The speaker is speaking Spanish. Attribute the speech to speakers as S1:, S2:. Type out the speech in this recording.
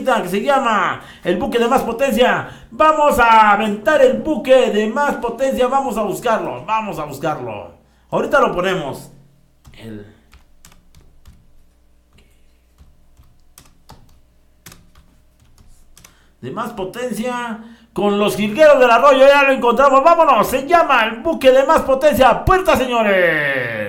S1: bonita que se llama el buque de más potencia. Vamos a aventar el buque de más potencia. Vamos a buscarlo. Ahorita lo ponemos. De más potencia. Con los jilgueros del arroyo ya lo encontramos. Vámonos. Se llama el buque de más potencia. ¡Puerta, señores!